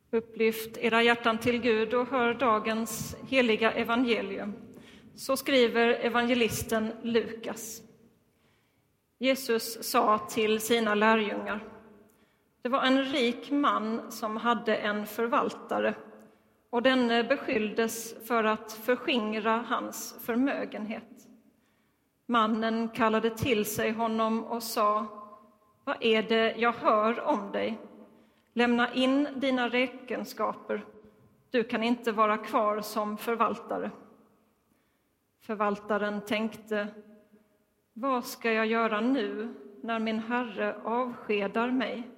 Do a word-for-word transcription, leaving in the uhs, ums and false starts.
Upplyft era hjärtan till Gud och hör dagens heliga evangelium. Så skriver evangelisten Lukas. Jesus sa till sina lärjungar: det var en rik man som hade en förvaltare, och denne beskylldes för att förskingra hans förmögenhet. Mannen kallade till sig honom och sa: vad är det jag hör om dig? Lämna in dina räkenskaper. Du kan inte vara kvar som förvaltare. Förvaltaren tänkte: vad ska jag göra nu när min herre avskedar mig?